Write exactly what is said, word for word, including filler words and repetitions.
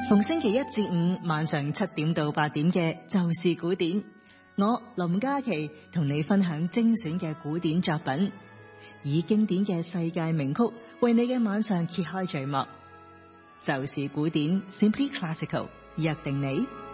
逢星期一至五晚上七點到八點嘅就是古典，我林嘉琪同你分享精選嘅古典作品，以經典嘅世界名曲為你嘅晚上揭開序幕。就是古典 Simply Classical，約定你。